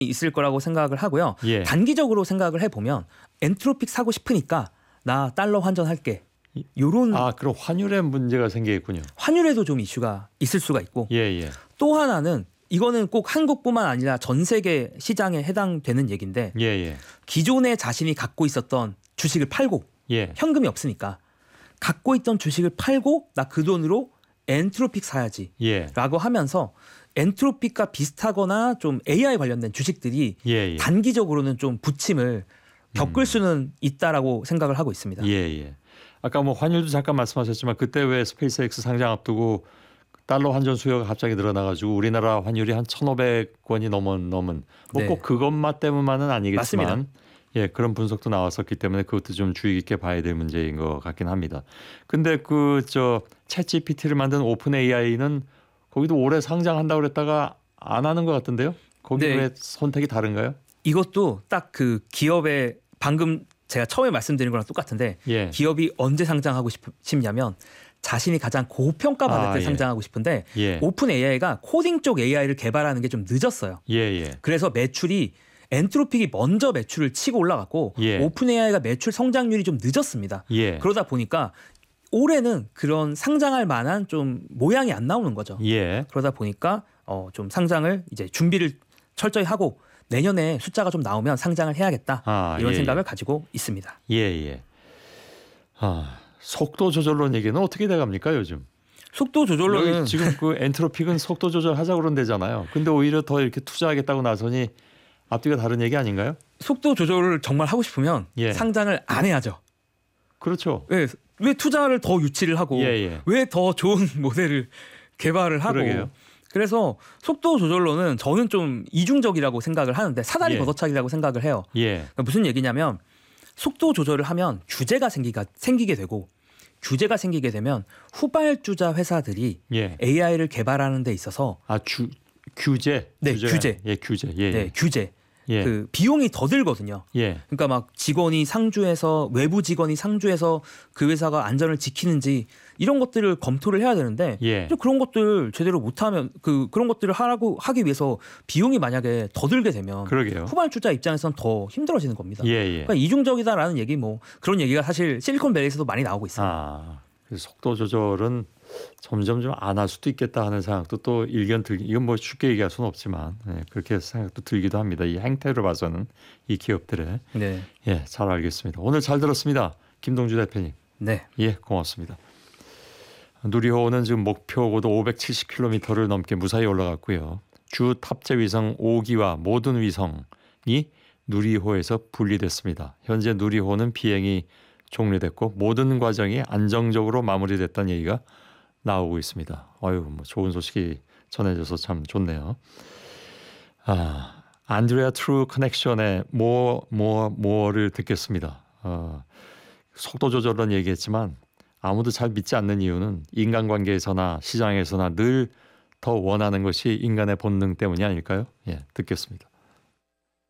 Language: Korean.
있을 거라고 생각을 하고요. 예. 단기적으로 생각을 해보면 엔트로픽 사고 싶으니까 나 달러 환전할게. 요런 그럼 환율에 문제가 생기겠군요. 환율에도 좀 이슈가 있을 수가 있고 예. 또 하나는 이거는 꼭 한국뿐만 아니라 전 세계 시장에 해당되는 얘기인데 예. 기존에 자신이 갖고 있었던 주식을 팔고 예. 현금이 없으니까 갖고 있던 주식을 팔고 나 그 돈으로 엔트로픽 사야지 예. 라고 하면서 엔트로픽과 비슷하거나 좀 AI 관련된 주식들이 예. 단기적으로는 좀 부침을 겪을 수는 있다라고 생각을 하고 있습니다. 예. 아까 뭐 환율도 잠깐 말씀하셨지만 그때 왜 스페이스X 상장 앞두고 달러 환전 수요가 갑자기 늘어나가지고 우리나라 환율이 한 1,500원이 넘은 뭐 네. 꼭 그것만 때문만은 아니겠지만 맞습니다. 예, 그런 분석도 나왔었기 때문에 그것도 좀 주의 깊게 봐야 될 문제인 것 같긴 합니다. 근데 챗 GPT를 만든 오픈 AI는 거기도 올해 상장한다고 그랬다가 안 하는 것 같던데요? 거기 네. 왜 선택이 다른가요? 이것도 딱 그 기업의 방금 제가 처음에 말씀드린 거랑 똑같은데 예. 기업이 언제 상장하고 싶냐면 자신이 가장 고평가받을 때 예. 상장하고 싶은데 예. 오픈 AI가 코딩 쪽 AI를 개발하는 게 좀 늦었어요. 예. 그래서 매출이 엔트로픽이 먼저 매출을 치고 올라갔고 예. 오픈 AI가 매출 성장률이 좀 늦었습니다. 예. 그러다 보니까 올해는 그런 상장할 만한 좀 모양이 안 나오는 거죠. 예. 그러다 보니까 좀 상장을 이제 준비를 철저히 하고 내년에 숫자가 좀 나오면 상장을 해야겠다 이런 생각을 가지고 있습니다. 예. 속도 조절론 얘기는 어떻게 돼갑니까 요즘? 속도 조절로는 지금 그 엔트로픽은 속도 조절하자 그런 데잖아요. 근데 오히려 더 이렇게 투자하겠다고 나서니 앞뒤가 다른 얘기 아닌가요? 속도 조절을 정말 하고 싶으면 예. 상장을 안 해야죠. 그렇죠. 왜 투자를 더 유치를 하고 예. 왜 더 좋은 모델을 개발을 하고 그러게요. 그래서 속도 조절로는 저는 좀 이중적이라고 생각을 하는데 사다리 예. 걷어차기라고 생각을 해요. 예. 그러니까 무슨 얘기냐면 속도 조절을 하면 규제가 생기게 되고 규제가 생기게 되면 후발주자 회사들이 예. AI를 개발하는 데 있어서 규제. 네, 규제가- 규제. 예, 규제. 네, 규제. 예. 그 비용이 더 들거든요. 예. 그러니까 막 직원이 상주해서 외부 직원이 상주해서 그 회사가 안전을 지키는지 이런 것들을 검토를 해야 되는데 예. 그런 것들 제대로 못하면 그런 것들을 하기 위해서 비용이 만약에 더 들게 되면 그러게요. 후발주자 입장에서는 더 힘들어지는 겁니다. 예. 그러니까 이중적이다라는 얘기 그런 얘기가 사실 실리콘밸리에서도 많이 나오고 있습니다. 그래서 속도 조절은 점점 좀 안 할 수도 있겠다 하는 생각도 또 일견 들기. 이건 뭐 쉽게 얘기할 수는 없지만 그렇게 생각도 들기도 합니다. 이 행태를 봐서는 이 기업들의 네. 잘 알겠습니다. 오늘 잘 들었습니다. 김동주 대표님. 네. 고맙습니다. 누리호는 지금 목표 고도 570km를 넘게 무사히 올라갔고요. 주 탑재 위성 5기와 모든 위성이 누리호에서 분리됐습니다. 현재 누리호는 비행이 종료됐고 모든 과정이 안정적으로 마무리됐다는 얘기가 나오고 있습니다. 뭐 좋은 소식이 전해져서 참 좋네요. 안드레아 트루 커넥션의 뭐를 듣겠습니다. 속도 조절론 얘기했지만 아무도 잘 믿지 않는 이유는 인간관계에서나 시장에서나 늘 더 원하는 것이 인간의 본능 때문이 아닐까요? 듣겠습니다.